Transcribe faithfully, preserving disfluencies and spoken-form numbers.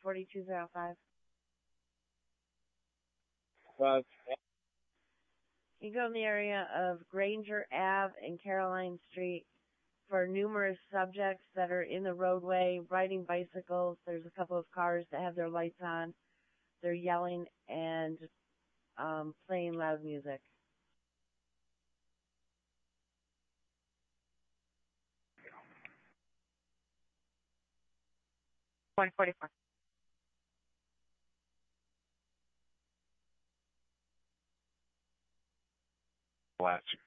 forty-two oh five. Uh, You go in the area of Granger Ave and Caroline Street for numerous subjects that are in the roadway, riding bicycles. There's a couple of cars that have their lights on. They're yelling and um, playing loud music. one forty-four. Last